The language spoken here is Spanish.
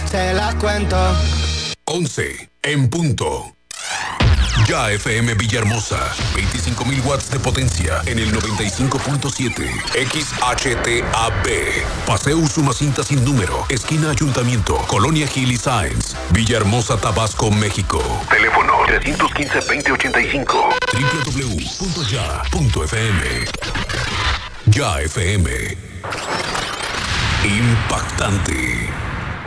se las cuento. 11 en punto. Ya FM Villahermosa, 25.000 watts de potencia en el 95.7. XHTAB. Paseo Usumacinta sin número, esquina Ayuntamiento, Colonia Gil y Sáenz, Villahermosa, Tabasco, México. Teléfono 315-2085. www.ya.fm. Ya FM. Impactante.